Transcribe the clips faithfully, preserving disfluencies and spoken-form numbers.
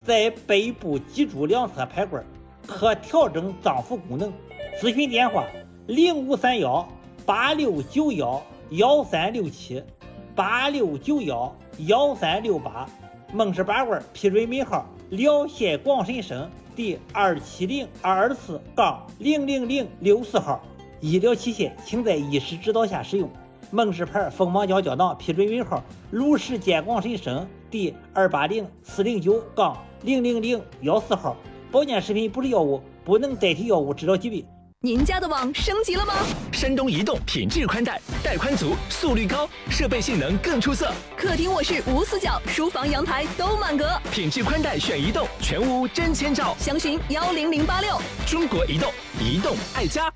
在背部脊柱两侧排管，可调整脏腑功能。咨询电话零五三幺八六九幺幺三六七八六九幺幺三六八。孟氏拔罐批准尾号辽县广深省第二七零二二四杠零零零六四号。医疗器械请在医师指导下使用。孟氏牌蜂王胶胶囊批准尾号鲁石监广深省第二八零四零九杠零零零幺四号。保健食品不是药物，不能代替药物治疗疾病。 您家的网升级了吗？ 山东移动品质宽带，带宽足，速率高，设备性能更出色。 客厅卧室无死角，书房阳台都满格。 品质宽带选移动，全屋真千兆。 详询幺零零八六。 中国移动，移动爱家。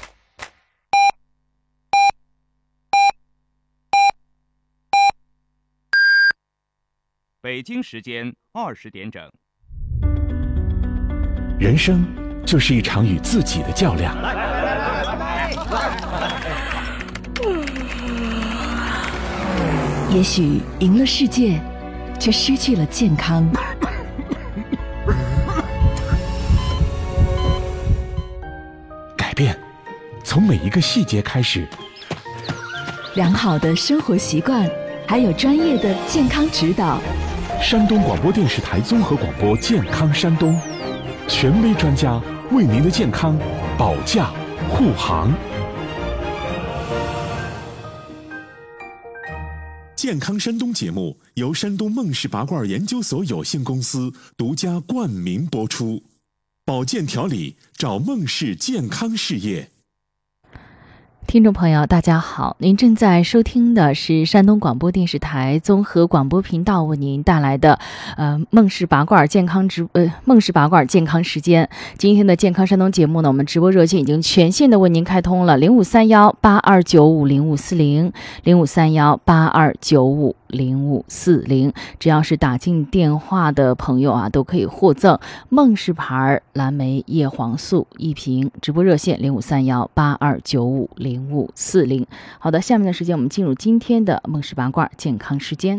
北京时间二十点整。 人生就是一场与自己的较量。 也许赢了世界，却失去了健康。 改变从每一个细节开始。 良好的生活习惯，还有专业的健康指导。 山东广播电视台综合广播健康山东，权威专家为您的健康保驾护航。健康山东节目由山东孟氏拔罐研究所有限公司独家冠名播出。保健调理找孟氏健康事业。 听众朋友大家好，您正在收听的是山东广播电视台综合广播频道为您带来的呃孟氏拔罐健康直呃孟氏拔罐健康时间。今天的健康山东节目呢，我们直播热线已经全线的为您开通了零五三幺八二九五零五四零零五三幺八二九五零五四零，只要是打进电话的朋友啊，都可以获赠孟氏牌蓝莓叶黄素一瓶。直播热线零五三幺八二九五零五四零。好的，下面的时间我们进入今天的孟氏拔罐健康时间。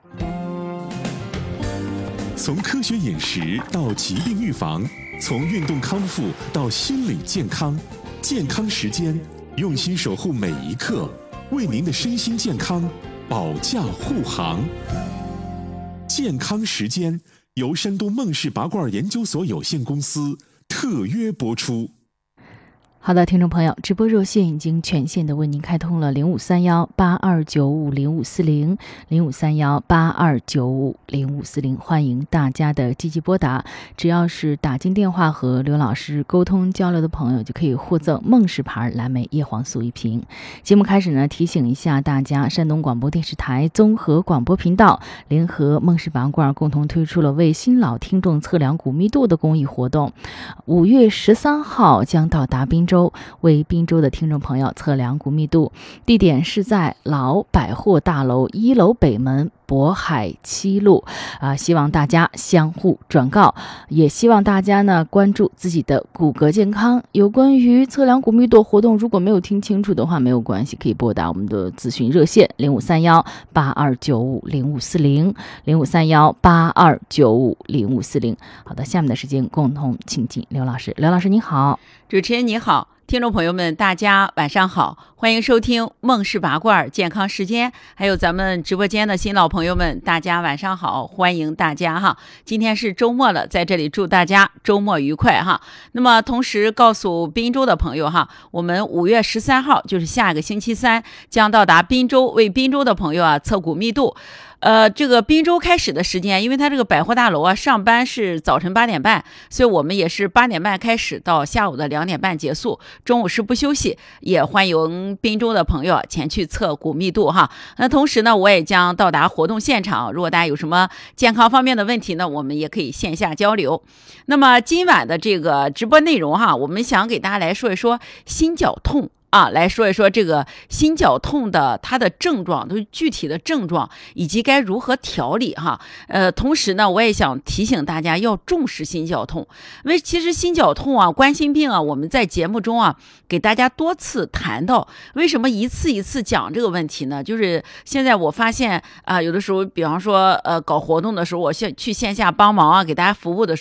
从科学饮食到疾病预防，从运动康复到心理健康，健康时间用心守护每一刻，为您的身心健康保驾护航。健康时间由山东孟氏拔罐研究所有限公司特约播出。 好的，听众朋友，直播热线已经全线的为您开通了零五三幺八二九五零五四零零五三幺八二九五零五四零，欢迎大家的积极拨打。只要是打进电话和刘老师沟通交流的朋友，就可以获赠孟氏牌蓝莓叶黄素一瓶。节目开始呢，提醒一下大家，山东广播电视台综合广播频道联合孟氏拔罐共同推出了为新老听众测量骨密度的公益活动，五月十三号将到达滨州，为滨州的听众朋友测量骨密度，地点是在老百货大楼一楼北门渤海七路啊、呃，希望大家相互转告，也希望大家呢关注自己的骨骼健康。有关于测量骨密度活动，如果没有听清楚的话，没有关系，可以拨打我们的咨询热线零五三幺八二九五零五四零零五三幺八二九五零五四零。好的，下面的时间共同请进刘老师。刘老师你好。 主持人你好，听众朋友们大家晚上好，欢迎收听孟氏拔罐健康时间，还有咱们直播间的新老朋友们大家晚上好，欢迎大家哈。今天是周末了，在这里祝大家周末愉快哈。那么同时告诉滨州的朋友哈，我们五月十三号就是下个星期三将到达滨州，为滨州的朋友啊测骨密度。呃，这个滨州开始的时间，因为它这个百货大楼啊，上班是早晨八点半，所以我们也是八点半开始到下午的两点半结束，中午是不休息，也欢迎滨州的朋友前去测骨密度哈。那同时呢，我也将到达活动现场，如果大家有什么健康方面的问题呢，我们也可以线下交流。那么今晚的这个直播内容哈，我们想给大家来说一说心绞痛。啊，来说一说这个心绞痛的它的症状，都是具体的症状，以及该如何调理哈。呃，同时呢，我也想提醒大家要重视心绞痛，因为其实心绞痛啊、冠心病啊，我们在节目中啊给大家多次谈到。为什么一次一次讲这个问题呢？就是现在我发现啊、呃，有的时候，比方说呃搞活动的时候，我线去线下帮忙啊，给大家服务的时候。